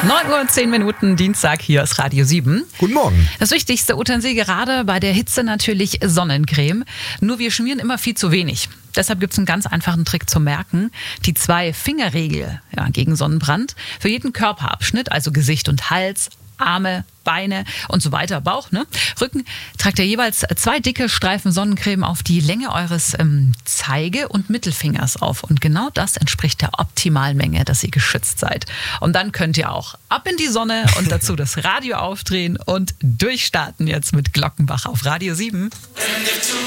9:10 Uhr, Dienstag, hier ist Radio 7. Guten Morgen. Das wichtigste Utensil gerade bei der Hitze natürlich Sonnencreme. Nur wir schmieren immer viel zu wenig. Deshalb gibt es einen ganz einfachen Trick zu merken. Die 2-Finger-Regel gegen Sonnenbrand. Für jeden Körperabschnitt, also Gesicht und Hals, Arme, Beine und so weiter, Bauch, Rücken, tragt ihr jeweils 2 dicke Streifen Sonnencreme auf die Länge eures Zeige- und Mittelfingers auf. Und genau das entspricht der optimalen Menge, dass ihr geschützt seid. Und dann könnt ihr auch ab in die Sonne und dazu das Radio aufdrehen und durchstarten jetzt mit Glockenbach auf Radio 7.